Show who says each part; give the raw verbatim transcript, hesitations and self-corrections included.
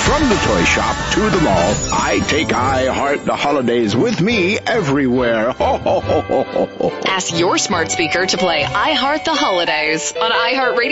Speaker 1: From the toy shop to the mall, I take I Heart the Holidays with me everywhere. Ho, ho, ho, ho, ho, ho.
Speaker 2: Ask your smart speaker to play I Heart the Holidays on iHeartRadio.